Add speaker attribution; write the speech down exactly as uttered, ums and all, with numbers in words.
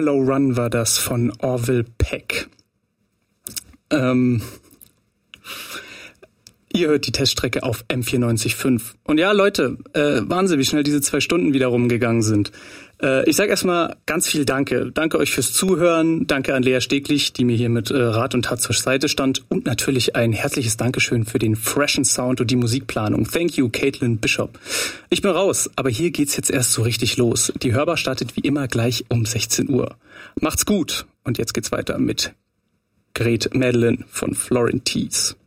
Speaker 1: Buffalo Run war das von Orville Peck. Ähm... Ihr hört die Teststrecke auf M vierundneunzig Komma fünf. Und ja, Leute, äh, Wahnsinn, wie schnell diese zwei Stunden wieder rumgegangen sind. Äh, ich sage erstmal ganz viel Danke. Danke euch fürs Zuhören. Danke an Lea Steglich, die mir hier mit äh, Rat und Tat zur Seite stand. Und natürlich ein herzliches Dankeschön für den freshen Sound und die Musikplanung. Thank you, Caitlin Bishop. Ich bin raus, aber hier geht's jetzt erst so richtig los. Die Hörbar startet wie immer gleich um sechzehn Uhr. Macht's gut. Und jetzt geht's weiter mit Great Madeline von Florentines.